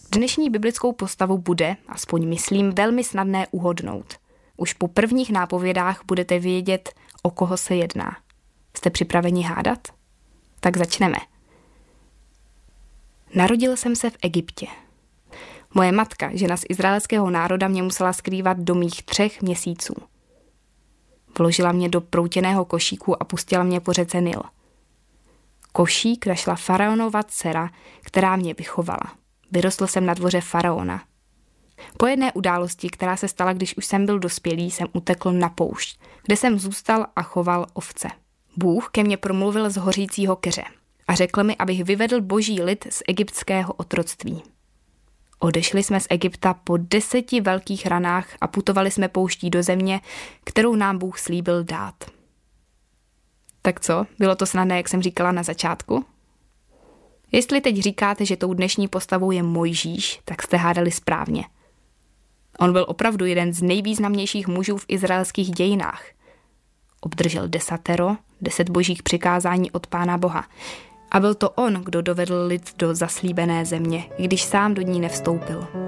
Dnešní biblickou postavu bude, aspoň myslím, velmi snadné uhodnout. Už po prvních nápovědách budete vědět, o koho se jedná. Jste připraveni hádat? Tak začneme. Narodil jsem se v Egyptě. Moje matka, žena z izraelského národa, mě musela skrývat do mých 3 měsíců. Vložila mě do proutěného košíku a pustila mě po řece Nil. Košík našla faraonova dcera, která mě vychovala. Vyrostl jsem na dvoře faraona. Po jedné události, která se stala, když už jsem byl dospělý, jsem utekl na poušť, kde jsem zůstal a choval ovce. Bůh ke mně promluvil z hořícího keře a řekl mi, abych vyvedl boží lid z egyptského otroctví. Odešli jsme z Egypta po 10 velkých ranách a putovali jsme pouští do země, kterou nám Bůh slíbil dát. Tak co, bylo to snadné, jak jsem říkala na začátku? Jestli teď říkáte, že tou dnešní postavou je Mojžíš, tak jste hádali správně. On byl opravdu jeden z nejvýznamnějších mužů v izraelských dějinách. Obdržel 10 božích přikázání od Pána Boha. A byl to on, kdo dovedl lid do zaslíbené země, když sám do ní nevstoupil.